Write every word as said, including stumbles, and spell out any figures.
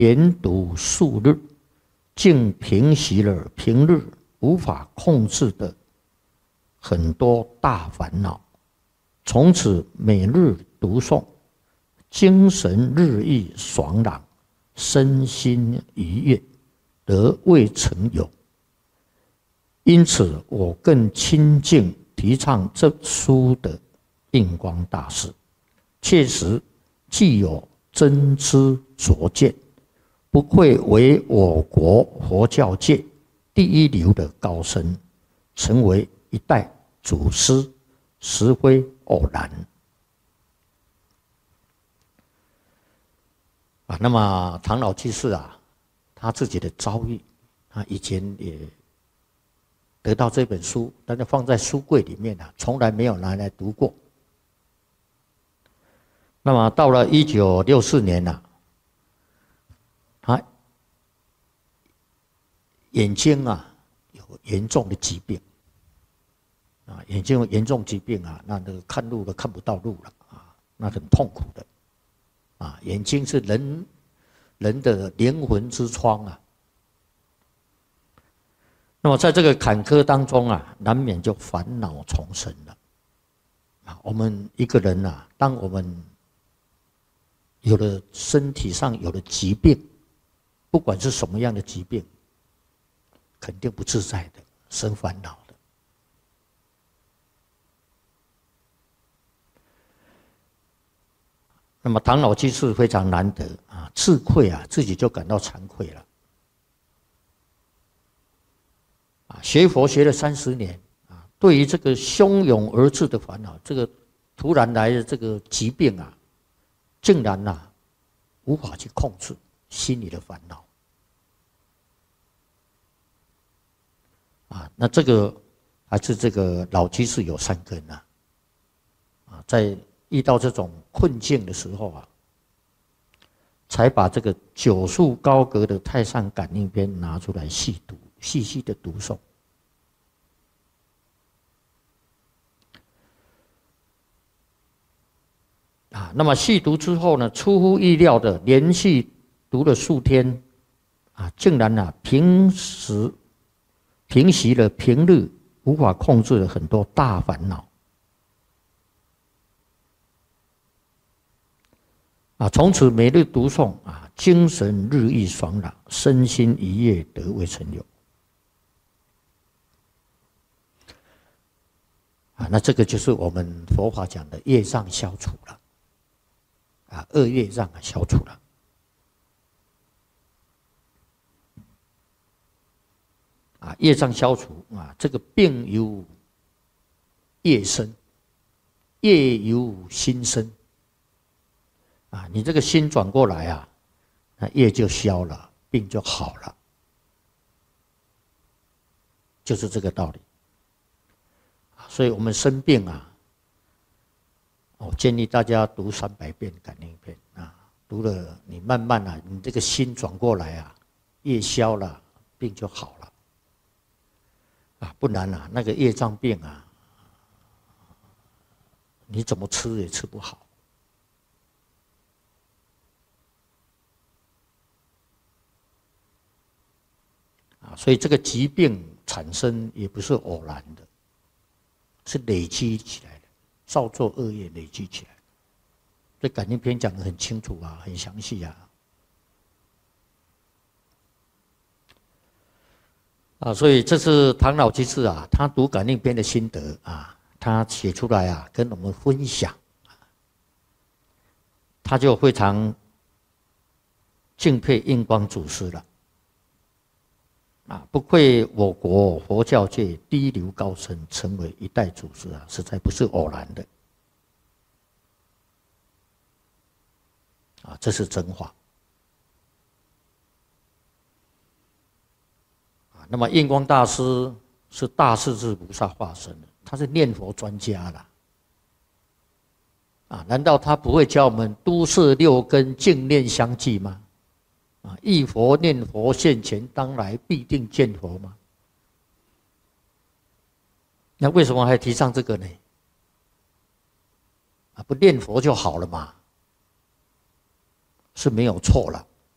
研读数日，竟平息了平日无法控制的很多大烦恼。从此每日读诵，精神日益爽朗，身心愉悦，得未曾有。因此，我更亲近提倡这书的印光大师，确实具有真知灼见，不愧为我国佛教界第一流的高僧，成为一代祖师，实非偶然。啊，那么唐老居士啊，他自己的遭遇，他以前也得到这本书，但是放在书柜里面啊，从来没有拿来读过。那么到了一九六四年啊，他眼睛啊有严重的疾病啊，眼睛有严重疾病啊，那那个看路都看不到路了啊，那很痛苦的啊，眼睛是人人的灵魂之窗啊。那么在这个坎坷当中啊，难免就烦恼丛生了啊。我们一个人啊，当我们有了身体上有了疾病，不管是什么样的疾病，肯定不自在的，生烦恼的。那么唐老居士非常难得啊，自愧啊，自己就感到惭愧了。啊，学佛学了三十年啊，对于这个汹涌而至的烦恼，这个突然来的这个疾病啊，竟然啊无法去控制心里的烦恼啊，那这个还是这个老居士有善根啊，啊，在遇到这种困境的时候啊，才把这个九数高阁的《太上感应篇》拿出来细读，细细的读诵。啊，那么细读之后呢，出乎意料的连续读了数天，啊，竟然啊平时平息了平日无法控制的很多大烦恼。啊，从此每日读诵啊，精神日益爽朗，身心愉悦，得未曾有。啊，那这个就是我们佛法讲的业障消除了。啊，恶业障啊消除了。啊，业障消除啊，这个病由业生，业由心生。啊，你这个心转过来啊，那业就消了，病就好了，就是这个道理。所以我们生病啊，我建议大家读三百遍《感应篇》啊，读了你慢慢啊，你这个心转过来啊，业消了，病就好了。啊，不然啊，那个业障病啊，你怎么吃也吃不好。啊，所以这个疾病产生也不是偶然的，是累积起来的，造作恶业累积起来。这《感应篇》讲得很清楚啊，很详细啊。啊，所以这是唐老居士啊，他读《感应篇》的心得啊，他写出来啊，跟我们分享。他就非常敬佩印光祖师了。啊，不愧我国佛教界第一流高僧，成为一代祖师啊，实在不是偶然的。啊，这是真话。啊，那么印光大师是大势至菩萨化身的，他是念佛专家啦。啊，难道他不会教我们都摄六根，净念相继吗？啊，忆佛念佛现前，当来必定见佛吗？那为什么还提倡这个呢？啊，不念佛就好了嘛，是没有错了。